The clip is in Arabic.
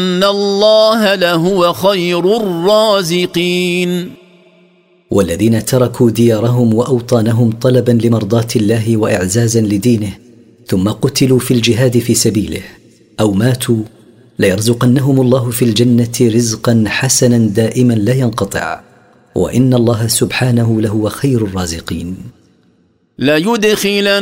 الله لهو خير الرازقين. والذين تركوا ديارهم وأوطانهم طلبا لمرضاة الله وإعزازا لدينه ثم قتلوا في الجهاد في سبيله أو ماتوا ليرزقنهم الله في الجنة رزقا حسنا دائما لا ينقطع، وإن الله سبحانه لهو خير الرازقين. لا يدخلن